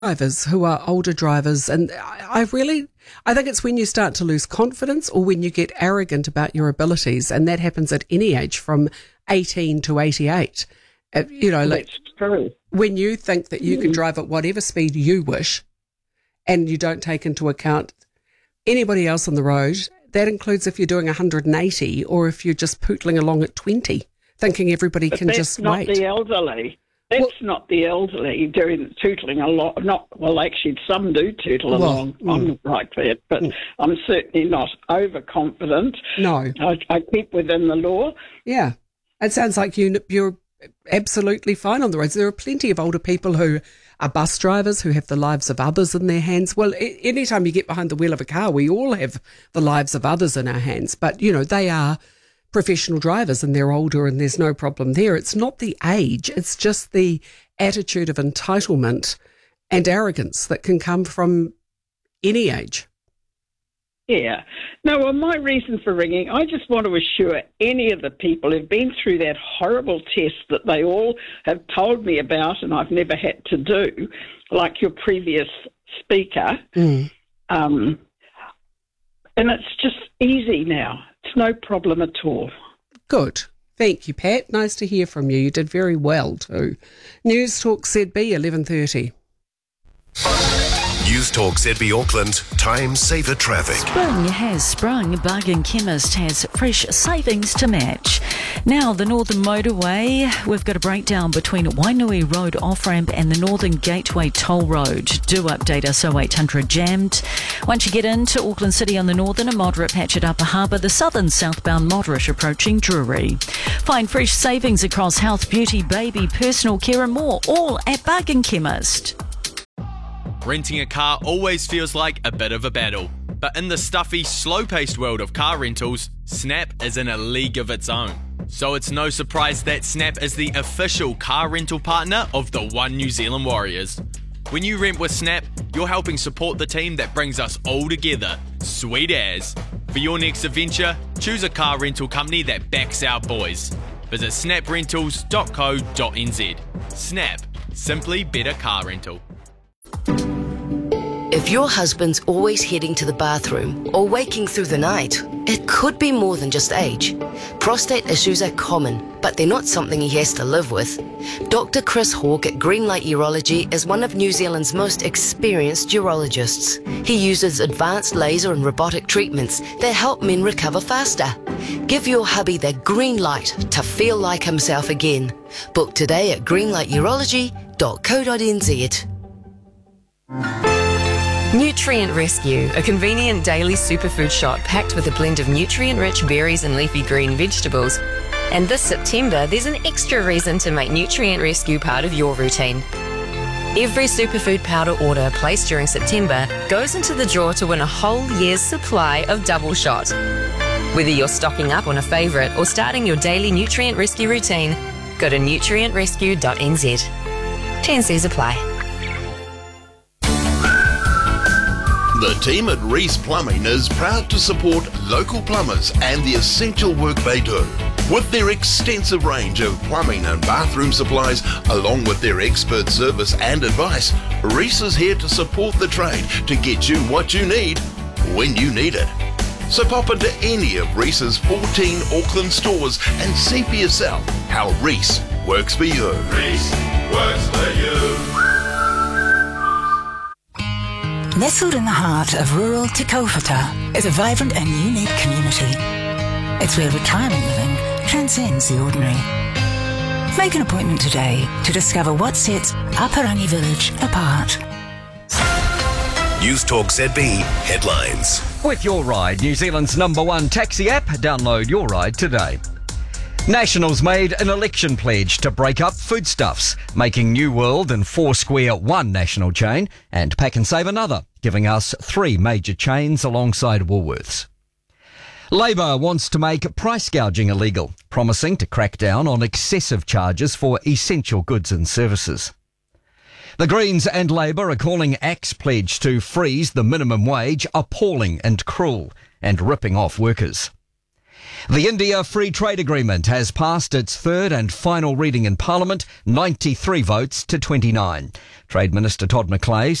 drivers who are older drivers, and I think it's when you start to lose confidence or when you get arrogant about your abilities, and that happens at any age from 18 to 88. That's true. When you think that you can drive at whatever speed you wish and you don't take into account anybody else on the road, that includes if you're doing 180 or if you're just pootling along at 20, thinking everybody can just wait. That's not the elderly. That's not the elderly doing tootling a lot. Actually, some do tootle along. I'm like that, but I'm certainly not overconfident. No. I keep within the law. Yeah. It sounds like you're absolutely fine on the roads. There are plenty of older people who are bus drivers who have the lives of others in their hands. Well, anytime you get behind the wheel of a car, we all have the lives of others in our hands. But, they are professional drivers and they're older and there's no problem there. It's not the age, it's just the attitude of entitlement and arrogance that can come from any age. Yeah. No, well, my reason for ringing, I just want to assure any of the people who've been through that horrible test that they all have told me about and I've never had to do, like your previous speaker, and it's just easy now. It's no problem at all. Good. Thank you, Pat. Nice to hear from you. You did very well too. News Talk ZB 11:30. News Talk ZB Auckland, time saver traffic. Spring has sprung. Bargain Chemist has fresh savings to match. Now, the Northern Motorway, we've got a breakdown between Wainui Road off-ramp and the Northern Gateway Toll Road. Do update us 0800 jammed. Once you get into Auckland City on the northern, a moderate patch at Upper Harbour, the southern southbound moderate approaching Drury. Find fresh savings across health, beauty, baby, personal care and more, all at Bargain Chemist. Renting a car always feels like a bit of a battle, but in the stuffy, slow-paced world of car rentals, Snap is in a league of its own. So it's no surprise that Snap is the official car rental partner of the One New Zealand Warriors. When you rent with Snap, you're helping support the team that brings us all together. Sweet as. For your next adventure, choose a car rental company that backs our boys. Visit snaprentals.co.nz. Snap. Simply better car rental. If your husband's always heading to the bathroom or waking through the night, it could be more than just age. Prostate issues are common, but they're not something he has to live with. Dr. Chris Hawke at Greenlight Urology is one of New Zealand's most experienced urologists. He uses advanced laser and robotic treatments that help men recover faster. Give your hubby the green light to feel like himself again. Book today at greenlighturology.co.nz. Nutrient Rescue, a convenient daily superfood shot packed with a blend of nutrient-rich berries and leafy green vegetables. And this September, there's an extra reason to make Nutrient Rescue part of your routine. Every superfood powder order placed during September goes into the draw to win a whole year's supply of Double Shot. Whether you're stocking up on a favourite or starting your daily Nutrient Rescue routine, go to nutrientrescue.nz. T&Cs apply. The team at Reese Plumbing is proud to support local plumbers and the essential work they do. With their extensive range of plumbing and bathroom supplies, along with their expert service and advice, Reese is here to support the trade to get you what you need when you need it. So pop into any of Reese's 14 Auckland stores and see for yourself how Reese works for you. Reese works for you. Nestled in the heart of rural Te Kaupata is a vibrant and unique community. It's where retirement living transcends the ordinary. Make an appointment today to discover what sets Aparangi Village apart. News Talk ZB headlines. With Your Ride, New Zealand's #1 taxi app, download Your Ride today. Nationals made an election pledge to break up foodstuffs, making New World and Foursquare one national chain and Pack and Save another, giving us 3 major chains alongside Woolworths. Labor wants to make price gouging illegal, promising to crack down on excessive charges for essential goods and services. The Greens and Labor are calling ACT's pledge to freeze the minimum wage appalling and cruel and ripping off workers. The India Free Trade Agreement has passed its third and final reading in Parliament, 93 votes to 29. Trade Minister Todd McClay